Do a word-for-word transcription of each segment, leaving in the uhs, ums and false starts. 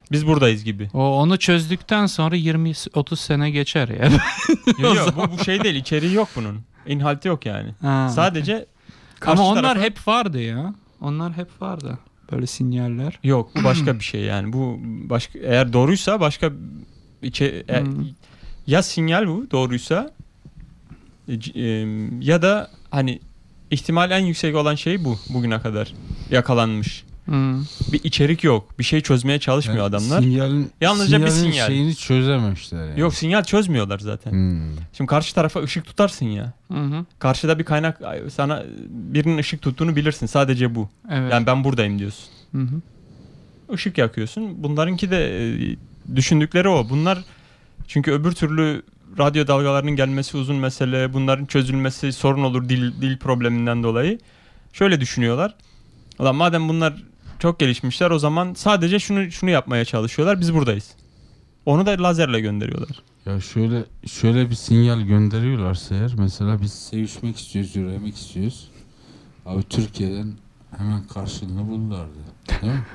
Biz buradayız gibi. O onu çözdükten sonra yirmi otuz sene geçer ya. Yok yok bu, bu şey değil, içeriği yok bunun. İnhalti yok yani. Ha, Sadece okay. karşı Ama onlar tarafa... hep vardı ya. Onlar hep vardı. Böyle sinyaller. Yok bu başka bir şey yani. Bu başka, eğer doğruysa başka içe, e, Hmm. ya sinyal bu doğruysa e, ya da hani ihtimal en yüksek olan şey bu bugüne kadar yakalanmış. Hmm. Bir içerik yok. Bir şey çözmeye çalışmıyor yani adamlar. Sinyalin, Yalnızca bir sinyalin sinyal. şeyini çözememişler yani. Yok sinyal çözmüyorlar zaten. Hmm. Şimdi karşı tarafa ışık tutarsın ya. Hı hı. Karşıda bir kaynak sana birinin ışık tuttuğunu bilirsin. Sadece bu. Evet. Yani ben buradayım diyorsun. Hı hı. Işık yakıyorsun. Bunlarınki de e, düşündükleri o. Bunlar çünkü öbür türlü radyo dalgalarının gelmesi uzun mesele. Bunların çözülmesi sorun olur dil dil probleminden dolayı. Şöyle düşünüyorlar. Ulan madem bunlar çok gelişmişler o zaman sadece şunu şunu yapmaya çalışıyorlar. Biz buradayız. Onu da lazerle gönderiyorlar. Ya şöyle şöyle bir sinyal gönderiyorlarsa eğer, mesela biz sevişmek istiyoruz, yürümek istiyoruz. Abi Türkiye'den hemen karşılığını bulurlardı. Değil mi?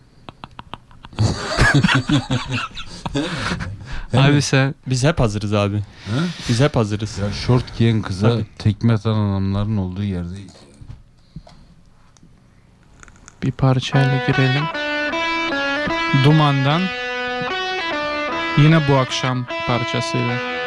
Abi sen Biz hep hazırız abi. He? Biz hep hazırız. Ya şort giyen kıza Tabii. tekme atan adamların olduğu yerdeyiz. bir parçayla girelim. Duman'dan yine bu akşam parçasıyla.